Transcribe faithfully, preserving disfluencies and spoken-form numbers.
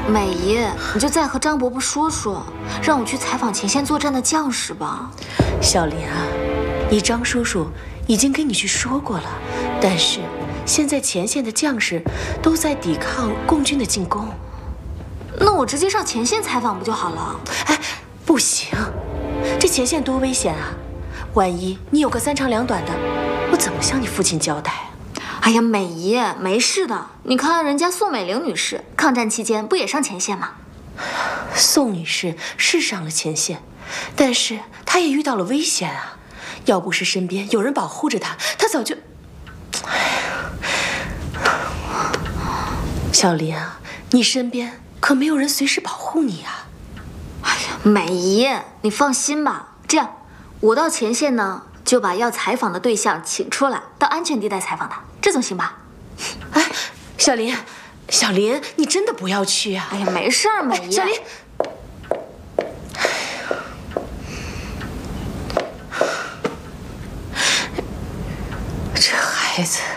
美姨，你就再和张伯伯说说，让我去采访前线作战的将士吧。 小林啊，你张叔叔已经跟你去说过了，但是现在前线的将士都在抵抗共军的进攻。 那我直接上前线采访不就好了？ 哎，不行，这前线多危险啊！万一你有个三长两短的，我怎么向你父亲交代？ 哎呀，美姨，没事的。你看人家宋美龄女士，抗战期间不也上前线吗？ 宋女士是上了前线，但是她也遇到了危险啊！要不是身边有人保护着她，她早就……小林啊，你身边可没有人随时保护你啊！ 哎呀，美姨，你放心吧。这样，我到前线呢，就把要采访的对象请出来，到安全地带采访他，这总行吧？ 哎，小林，小林，你真的不要去啊！ 哎呀，没事儿，美姨。 小林，这孩子。